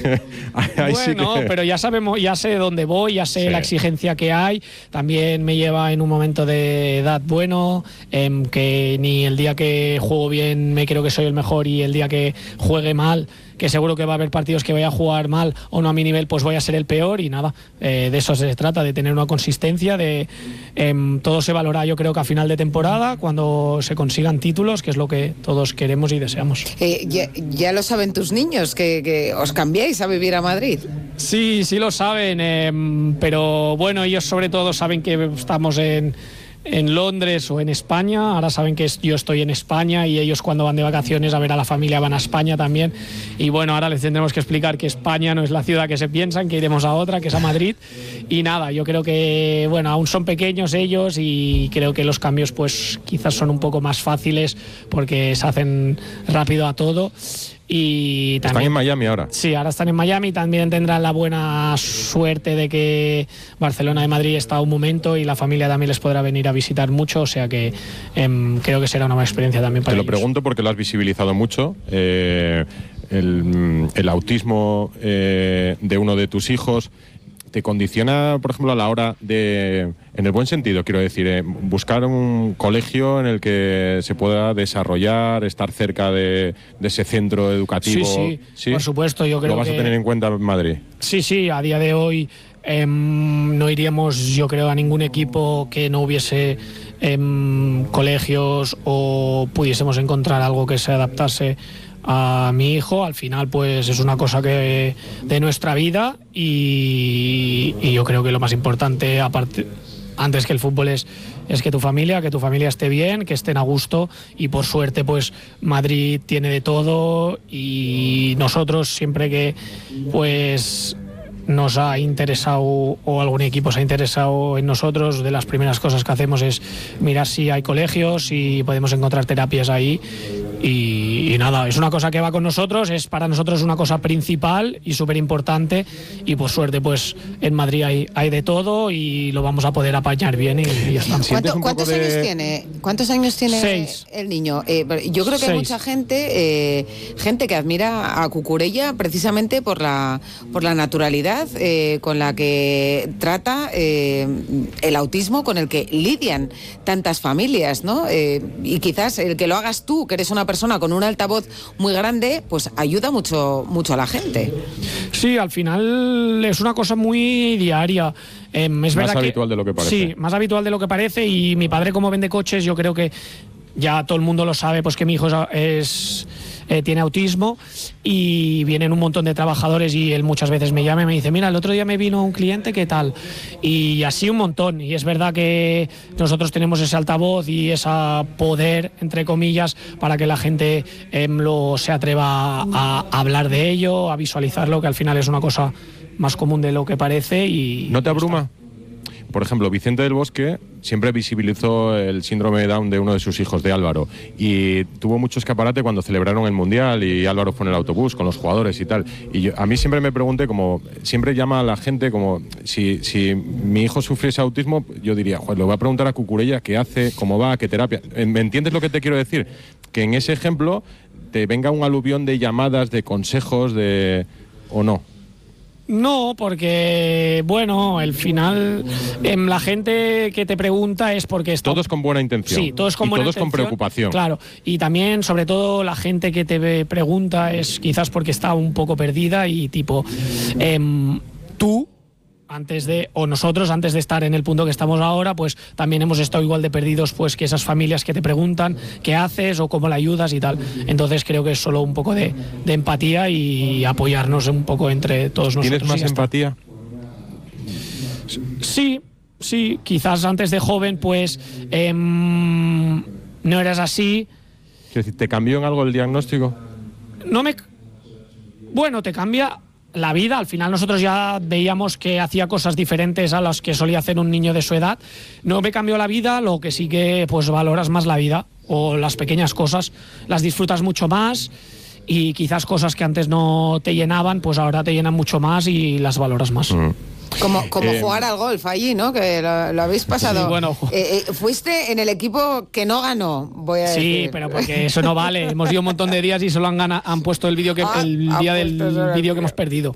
Ahí sí Bueno, que... pero ya sabemos, ya sé dónde voy, ya sé la exigencia que hay. También me lleva en un momento de edad bueno, que ni el día que juego bien me creo que soy el mejor y el día que juegue mal, que seguro que va a haber partidos que voy a jugar mal o no a mi nivel, pues voy a ser el peor y nada, de eso se trata, de tener una consistencia, todo se valora yo creo que a final de temporada, cuando se consigan títulos, que es lo que todos queremos y deseamos. Ya lo saben tus niños, que os cambiáis a vivir a Madrid. Sí, sí lo saben, pero bueno, ellos sobre todo saben que estamos en Londres o en España. Ahora saben que yo estoy en España y ellos cuando van de vacaciones a ver a la familia van a España también. Y bueno, ahora les tendremos que explicar que España no es la ciudad que se piensan, que iremos a otra, que es a Madrid. Y nada, yo creo que, bueno, aún son pequeños ellos y creo que los cambios pues quizás son un poco más fáciles porque se hacen rápido a todo. Y también, están en Miami ahora. Sí, ahora están en Miami. También tendrán la buena suerte de que Barcelona de Madrid está un momento y la familia también les podrá venir a visitar mucho, o sea que creo que será una buena experiencia también para ellos. Te lo pregunto porque lo has visibilizado mucho. El autismo de uno de tus hijos te condiciona, por ejemplo, a la hora de, en el buen sentido, quiero decir, buscar un colegio en el que se pueda desarrollar, estar cerca de ese centro educativo. Sí, por supuesto. Yo creo ¿Lo vas a tener en cuenta en Madrid? Sí, a día de hoy no iríamos, yo creo, a ningún equipo que no hubiese colegios o pudiésemos encontrar algo que se adaptase a mi hijo. Al final pues es una cosa que de nuestra vida y yo creo que lo más importante aparte antes que el fútbol es que tu familia esté bien, que estén a gusto y por suerte pues Madrid tiene de todo y nosotros siempre que pues nos ha interesado o algún equipo se ha interesado en nosotros, de las primeras cosas que hacemos es mirar si hay colegios, si podemos encontrar terapias ahí y nada, es una cosa que va con nosotros, es para nosotros una cosa principal y súper importante y por suerte pues en Madrid hay de todo y lo vamos a poder apañar bien y ya está. ¿Cuántos años tiene 6. el niño? Yo creo que 6. Hay mucha gente que admira a Cucurella precisamente por la naturalidad con la que trata el autismo con el que lidian tantas familias, ¿no? Y quizás el que lo hagas tú, que eres una persona con un altavoz muy grande, pues ayuda mucho a la gente. Sí, al final es una cosa muy diaria. Es más habitual de lo que parece. Sí, más habitual de lo que parece y mi padre como vende coches, yo creo que ya todo el mundo lo sabe, pues que mi hijo tiene autismo y vienen un montón de trabajadores y él muchas veces me llama y me dice, mira, el otro día me vino un cliente, ¿qué tal? Y así un montón. Y es verdad que nosotros tenemos ese altavoz y ese poder, entre comillas, para que la gente se atreva a hablar de ello, a visualizarlo, que al final es una cosa más común de lo que parece. Y ¿no te abruma? Por ejemplo, Vicente del Bosque siempre visibilizó el síndrome de Down de uno de sus hijos, de Álvaro, y tuvo mucho escaparate cuando celebraron el Mundial y Álvaro fue en el autobús con los jugadores y tal. Y a mí siempre me pregunté, como siempre llama a la gente, como si mi hijo sufriese autismo, yo diría, joder, le voy a preguntar a Cucurella qué hace, cómo va, qué terapia. ¿Me entiendes lo que te quiero decir? Que en ese ejemplo te venga un aluvión de llamadas, de consejos, ¿o no? No, porque, bueno, al final la gente que te pregunta es porque está... Todos con buena intención. Sí, todos con buena intención. Todos con preocupación. Claro, y también, sobre todo, la gente que te pregunta es quizás porque está un poco perdida y tipo, tú... nosotros antes de estar en el punto que estamos ahora, pues también hemos estado igual de perdidos pues que esas familias que te preguntan qué haces o cómo la ayudas y tal. Entonces creo que es solo un poco de empatía y apoyarnos un poco entre todos nosotros. ¿Tienes más empatía? Sí, quizás antes de joven pues no eras así. Quiero decir, ¿te cambió en algo el diagnóstico? Bueno, te cambia la vida. Al final nosotros ya veíamos que hacía cosas diferentes a las que solía hacer un niño de su edad. No me cambió la vida, lo que sí que pues valoras más la vida o las pequeñas cosas, las disfrutas mucho más y quizás cosas que antes no te llenaban, pues ahora te llenan mucho más y las valoras más. Como jugar al golf allí, ¿no? Que lo habéis pasado. Sí, bueno. Fuiste en el equipo que no ganó, voy a decir. Sí, pero porque eso no vale. Hemos ido un montón de días y solo han puesto el vídeo el día del vídeo que hemos perdido.